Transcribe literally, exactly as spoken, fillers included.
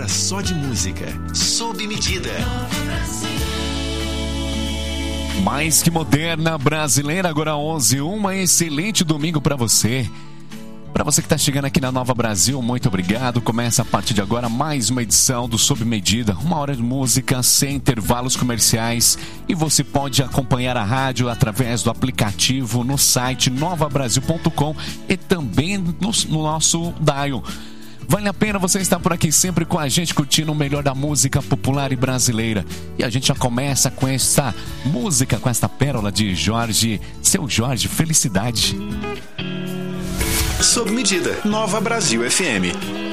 só de música. Sob medida. Mais que moderna, brasileira, agora onze e um. Excelente domingo para você. Para você que está chegando aqui na Nova Brasil, muito obrigado. Começa a partir de agora mais uma edição do Sob Medida. Uma hora de música sem intervalos comerciais. E você pode acompanhar a rádio através do aplicativo no site nova brasil ponto com e também no, no nosso dial. Vale a pena você estar por aqui sempre com a gente, curtindo o melhor da música popular e brasileira. E a gente já começa com essa música, com esta pérola de Jorge, seu Jorge, Felicidade. Sob Medida, Nova Brasil F M.